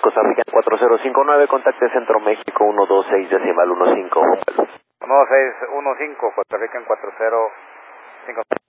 Costa Rica 4059, contacte Centro México 126 decimal 15. 1615, Costa Rica en 4059.